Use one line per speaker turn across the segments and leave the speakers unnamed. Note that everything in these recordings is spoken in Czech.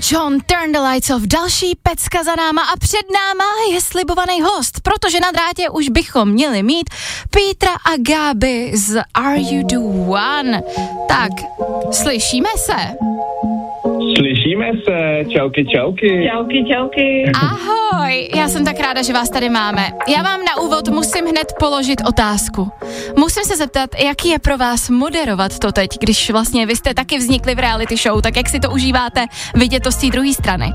John, Turn the Lights Off, další pecka za náma a před náma je slibovaný host, protože na drátě už bychom měli mít Petra a Gáby z Are You The One. Tak, slyšíme se?
Slyšíme se, čauky, čauky.
Čauky, čauky.
Ahoj, já jsem tak ráda, že vás tady máme. Já vám na úvod musím hned položit otázku. Musím se zeptat, jaký je pro vás moderovat to teď, když vlastně vy jste taky vznikli v reality show, tak jak si to užíváte vidět to z té druhé strany?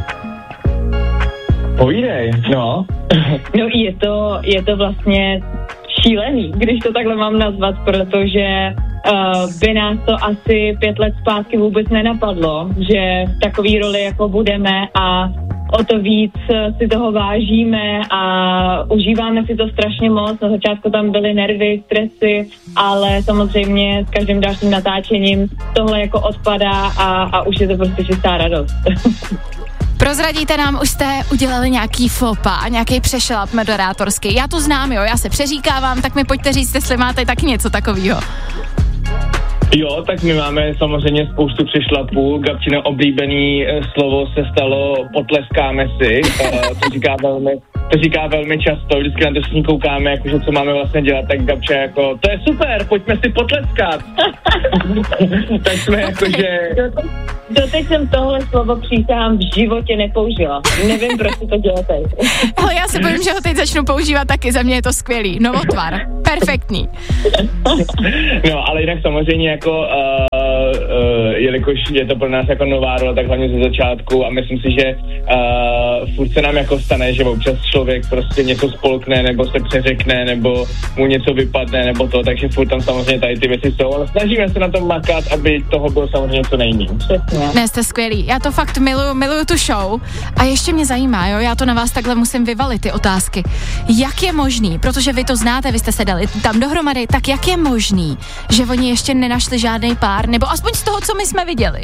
Povídej, no.
No je to vlastně šílený, když to takhle mám nazvat, protože by nás to asi 5 let zpátky vůbec nenapadlo, že v takový roli jako budeme a o to víc si toho vážíme a užíváme si to strašně moc. Na začátku tam byly nervy, stresy, ale samozřejmě s každým dalším natáčením tohle jako odpadá a už je to prostě čistá radost.
Prozradíte nám, už jste udělali nějaký fopa, nějaký přešlap moderátorský. Já to znám, jo, já se přeříkávám, tak mi pojďte říct, jestli máte taky něco takového.
Jo, tak my máme samozřejmě spoustu přešlapů. Gabčino oblíbený slovo se stalo potleskáme si. To říká velmi často, vždycky na to s ní koukáme, jakože co máme vlastně dělat, tak Gabča jako, to je super, pojďme si potleskat. Tak jsme jakože...
Doteď jsem tohle slovo přísahám v životě nepoužila. Nevím, proč to děláte.
Ale já se bojím, že ho teď začnu používat taky, za mě je to skvělý. Novotvar, perfektní.
No, ale jinak samozřejmě jako, jelikož je to pro nás jako nová rola, tak hlavně ze začátku a myslím si, že furt se nám jako stane, že občas člověk prostě něco spolkne, nebo se přeřekne, nebo mu něco vypadne, nebo to, takže furt tam samozřejmě tady ty věci jsou, ale snažíme se na tom makat, aby toho bylo samozřejmě co nejméně.
Ne, jste skvělý. Já to fakt miluju tu show a ještě mě zajímá, jo, já to na vás takhle musím vyvalit, ty otázky. Jak je možný, protože vy to znáte, vy jste se dali tam dohromady, tak jak je možný, že oni ještě nenašli žádný pár, nebo aspoň z toho, co my jsme viděli?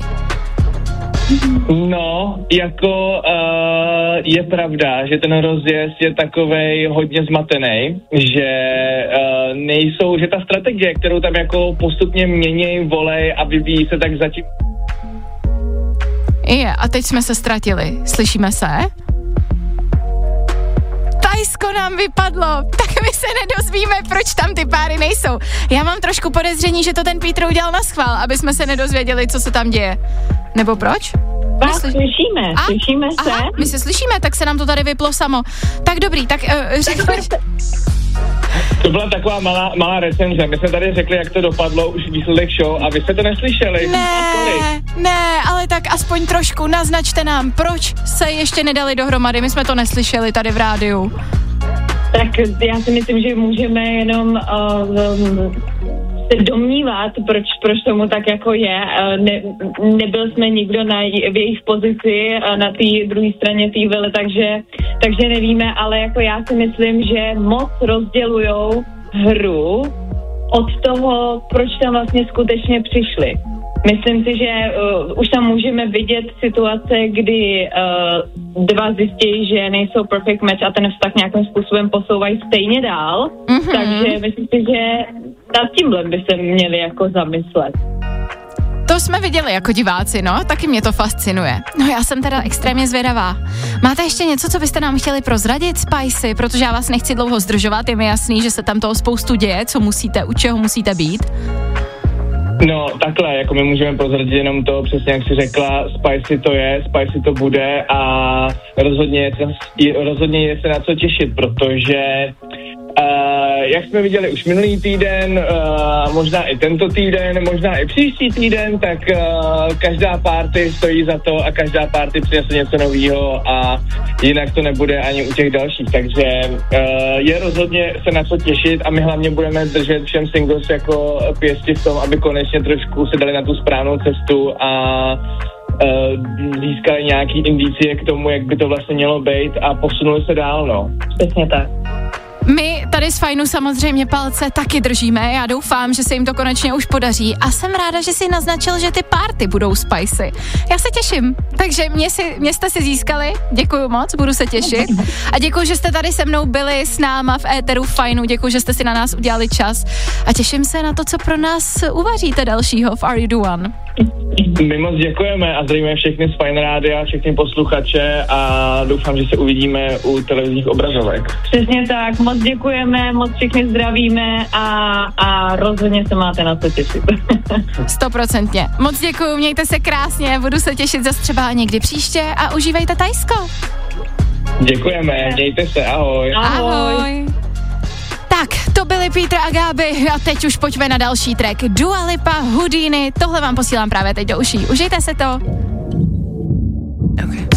No, jako je pravda, že ten rozjezd je takovej hodně zmatený, že nejsou, že ta strategie, kterou tam jako postupně mění, volej a vyvíjí se, tak zatím...
A teď jsme se ztratili. Slyšíme se? Tajsko nám vypadlo, tak my se nedozvíme, proč tam ty páry nejsou. Já mám trošku podezření, že to ten Petr udělal naschvál, aby jsme se nedozvěděli, co se tam děje. Nebo proč?
Slyšíme se.
Aha, my se slyšíme, tak se nám to tady vyplo samo. Tak dobrý, tak řekněme...
To byla taková malá recenze. My jsme tady řekli, jak to dopadlo, už výsledek show a vy jste to neslyšeli.
Ne, ale tak aspoň trošku naznačte nám, proč se ještě nedali dohromady, my jsme to neslyšeli tady v rádiu.
Tak já si myslím, že můžeme jenom se domnívat, proč tomu tak jako je. Nebyl jsme nikdo v jejich pozici na té druhé straně té vily, takže nevíme, ale jako já si myslím, že moc rozdělujou hru od toho, proč tam vlastně skutečně přišli. Myslím si, že už tam můžeme vidět situace, kdy dva zjistí, že nejsou perfect match a ten vztah nějakým způsobem posouvají stejně dál. Mm-hmm. Takže myslím si, že nad tímhle by se měli jako zamyslet.
To jsme viděli jako diváci, no, taky mě to fascinuje. No já jsem teda extrémně zvědavá. Máte ještě něco, co byste nám chtěli prozradit, Spicy? Protože já vás nechci dlouho zdržovat, je mi jasný, že se tam toho spoustu děje, u čeho musíte být.
No takhle, jako my můžeme prozradit jenom to, přesně jak jsi řekla, Spicy to je, Spicy to bude a rozhodně je se na co těšit, protože jak jsme viděli už minulý týden, možná i tento týden, možná i příští týden, tak každá party stojí za to a každá party přinese něco novýho a jinak to nebude ani u těch dalších, takže je rozhodně se na co těšit a my hlavně budeme držet všem singles jako pěsti v tom, aby konečně trošku se dali na tu správnou cestu a získali nějaký indicie k tomu, jak by to vlastně mělo být a posunuli se dál, no.
Přesně tak.
My tady z Fajnu samozřejmě palce taky držíme, já doufám, že se jim to konečně už podaří a jsem ráda, že jsi naznačil, že ty party budou spicy. Já se těším, takže mě jste si získali, děkuju moc, budu se těšit a děkuju, že jste tady se mnou byli s náma v éteru Fajnu, děkuju, že jste si na nás udělali čas a těším se na to, co pro nás uvaříte dalšího v Are You The One.
My moc děkujeme a zdravíme všechny z Fajn Rádia, všechny posluchače a doufám, že se uvidíme u televizních obrazovek.
Přesně tak, moc děkujeme, moc všechny zdravíme a rozhodně se máte na co těšit.
100%. Moc děkuju, mějte se krásně, budu se těšit zase třeba někdy příště a užívejte Thajsko.
Děkujeme, mějte se, ahoj.
Ahoj. Tak, to byly Peter a Gabi a teď už pojďme na další track. Dua Lipa, Houdini, tohle vám posílám právě teď do uší. Užijte se to. Okay.